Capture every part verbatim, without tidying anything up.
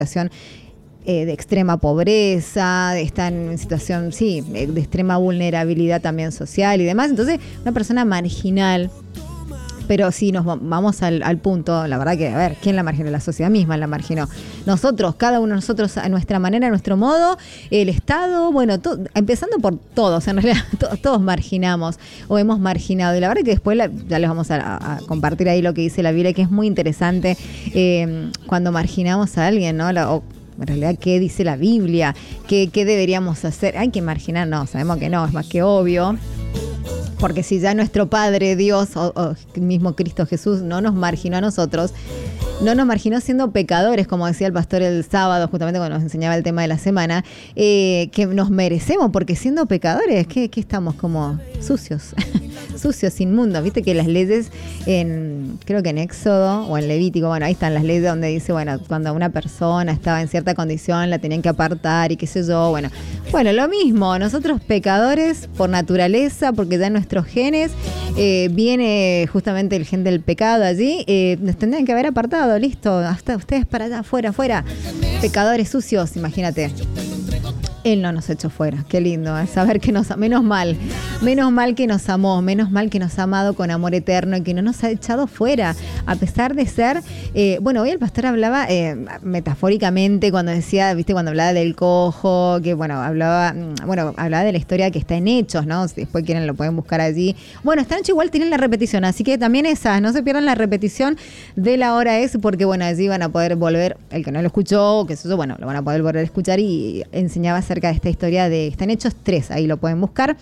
situación eh, de extrema pobreza, de, está en situación, sí, de extrema vulnerabilidad también social y demás. Entonces, una persona marginal. Pero si nos vamos al, al punto, la verdad que, a ver, ¿quién la marginó? La sociedad misma la marginó. Nosotros, cada uno de nosotros a nuestra manera, a nuestro modo, el Estado, bueno, to, empezando por todos, en realidad to, todos marginamos o hemos marginado. Y la verdad que después la, ya les vamos a, a compartir ahí lo que dice la Biblia, que es muy interesante eh, cuando marginamos a alguien, ¿no? La, o, en realidad, ¿qué dice la Biblia? ¿Qué, qué deberíamos hacer? ¿Hay que marginar? No, sabemos que no, es más que obvio. Porque si ya nuestro Padre Dios o, o mismo Cristo Jesús no nos marginó a nosotros, no nos marginó siendo pecadores, como decía el pastor el sábado, justamente cuando nos enseñaba el tema de la semana, eh, que nos merecemos, porque siendo pecadores, ¿qué, qué estamos como sucios? Sucios, inmundos. Viste que las leyes, en creo que en Éxodo o en Levítico, bueno, ahí están las leyes donde dice, bueno, cuando una persona estaba en cierta condición, la tenían que apartar y qué sé yo, bueno. Bueno, lo mismo, nosotros pecadores por naturaleza, porque ya en nuestros genes eh, viene justamente el gen del pecado allí, eh, nos tendrían que haber apartado, listo, hasta ustedes para allá, fuera, fuera, pecadores sucios, imagínate. Él no nos echó fuera, qué lindo, ¿eh? Saber que nos, menos mal, menos mal que nos amó, menos mal que nos ha amado con amor eterno y que no nos ha echado fuera, a pesar de ser, eh, bueno, hoy el pastor hablaba eh, metafóricamente cuando decía, viste, cuando hablaba del cojo, que bueno, hablaba, bueno, hablaba de la historia que está en Hechos, ¿no? Si después quieren lo pueden buscar allí. Bueno, esta noche igual tienen la repetición, así que también esas, no se pierdan la repetición de la hora es, porque bueno, allí van a poder volver, el que no lo escuchó, que eso, bueno, lo van a poder volver a escuchar y enseñaba acerca de esta historia de, está en Hechos tres, ahí lo pueden buscar.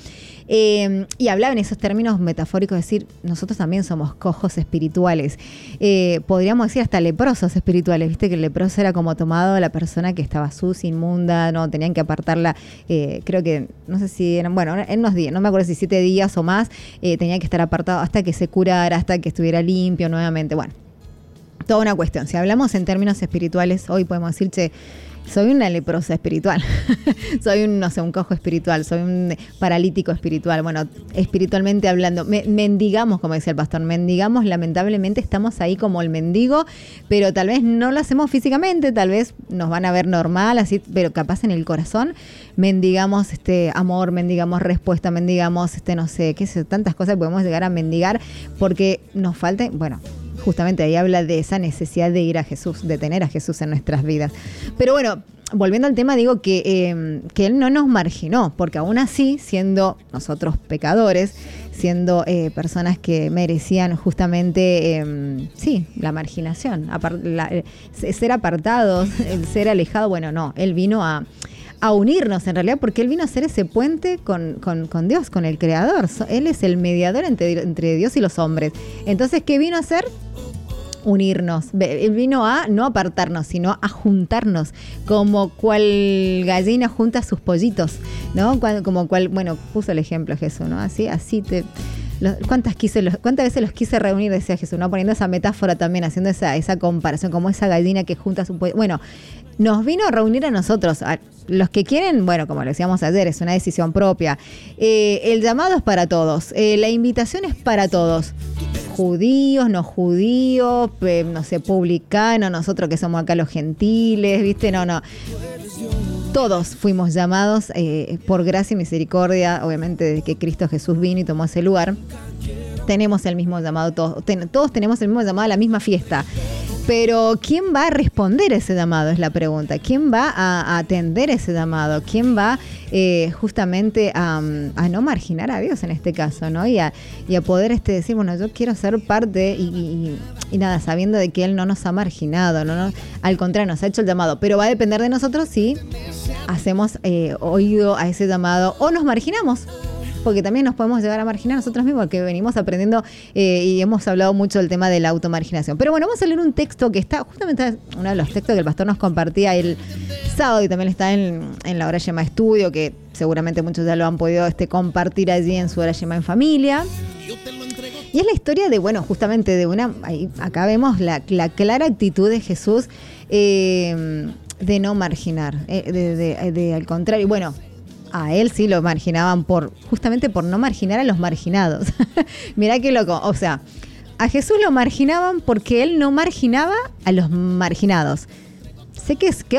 Eh, y hablaba en esos términos metafóricos, decir, nosotros también somos cojos espirituales. Eh, podríamos decir hasta leprosos espirituales, viste que el leproso era como tomado a la persona que estaba sucia, inmunda, no tenían que apartarla, eh, creo que, no sé si eran, bueno, en unos días, no me acuerdo si siete días o más, eh, tenía que estar apartado hasta que se curara, hasta que estuviera limpio nuevamente. Bueno, toda una cuestión. Si hablamos en términos espirituales, hoy podemos decir, che, soy una leprosa espiritual, soy un, no sé, un cojo espiritual, soy un paralítico espiritual. Bueno, espiritualmente hablando, me, mendigamos, como decía el pastor, mendigamos, lamentablemente estamos ahí como el mendigo, pero tal vez no lo hacemos físicamente, tal vez nos van a ver normal, así, pero capaz en el corazón mendigamos este amor, mendigamos respuesta, mendigamos, este no sé, qué sé, tantas cosas que podemos llegar a mendigar porque nos falta, bueno, justamente ahí habla de esa necesidad de ir a Jesús, de tener a Jesús en nuestras vidas. Pero bueno, volviendo al tema, digo que, eh, que Él no nos marginó, porque aún así, siendo nosotros pecadores, siendo eh, personas que merecían justamente, eh, sí, la marginación, apart- la, eh, ser apartados, el ser alejado, bueno, no, Él vino a... a unirnos en realidad, porque Él vino a ser ese puente con, con, con Dios, con el Creador. Él es el mediador entre, entre Dios y los hombres. Entonces, ¿qué vino a hacer? Unirnos. Él vino a no apartarnos, sino a juntarnos, como cual gallina junta sus pollitos, ¿no? Como cual, bueno, puso el ejemplo Jesús, ¿no? Así, así te... Los, ¿cuántas, quise, los, ¿Cuántas veces los quise reunir? Decía Jesús, ¿no? Poniendo esa metáfora también, haciendo esa, esa comparación, como esa gallina que junta su pollo. Bueno, nos vino a reunir a nosotros. A los que quieren, bueno, como lo decíamos ayer, es una decisión propia. Eh, el llamado es para todos. Eh, la invitación es para todos. Judíos, no judíos, eh, no sé, publicanos, nosotros que somos acá los gentiles, ¿viste? No, no. Todos fuimos llamados eh, por gracia y misericordia, obviamente desde que Cristo Jesús vino y tomó ese lugar. Tenemos el mismo llamado, todos, ten, todos tenemos el mismo llamado a la misma fiesta. Pero ¿quién va a responder ese llamado? Es la pregunta. ¿Quién va a, a atender ese llamado? ¿Quién va eh, justamente a, a no marginar a Dios en este caso, ¿no? Y a, y a poder este, decir, bueno, yo quiero ser parte y, y, y nada, sabiendo de que Él no nos ha marginado, no, no, al contrario, nos ha hecho el llamado. Pero va a depender de nosotros si hacemos eh, oído a ese llamado o nos marginamos. Porque también nos podemos llegar a marginar nosotros mismos, que venimos aprendiendo eh, y hemos hablado mucho del tema de la automarginación. Pero bueno, vamos a leer un texto que está, justamente uno de los textos que el pastor nos compartía el sábado y también está en, en la Hora Yema Estudio, que seguramente muchos ya lo han podido este, compartir allí en su Hora Yema en familia. Y es la historia de, bueno, justamente de una, ahí, acá vemos la, la clara actitud de Jesús eh, de no marginar, eh, de, de, de, al contrario, bueno, a Él sí lo marginaban por justamente por no marginar a los marginados. Mirá qué loco. O sea, a Jesús lo marginaban porque Él no marginaba a los marginados. sé que es que